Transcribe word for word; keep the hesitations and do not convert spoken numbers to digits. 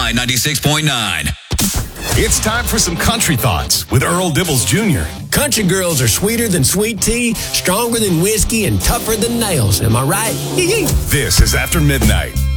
Tide ninety-six point nine. It's time for some country thoughts with Earl Dibbles Junior Country girls are sweeter than sweet tea, stronger than whiskey, and tougher than nails. Am I right? This is After Midnight.